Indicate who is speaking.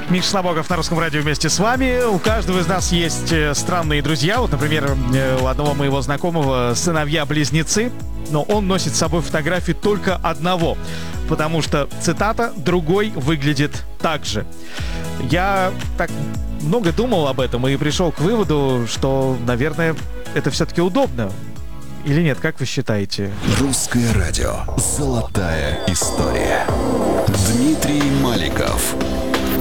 Speaker 1: Миша Слабоков на Русском радио вместе с вами. У каждого из нас есть странные друзья. Вот, например, у одного моего знакомого сыновья-близнецы, но он носит с собой фотографии только одного, потому что, цитата, «другой выглядит так же». Я так много думал об этом и пришел к выводу, что, наверное, это все-таки удобно. Или нет, как вы считаете?
Speaker 2: Русское радио. Золотая история. Дмитрий Маликов.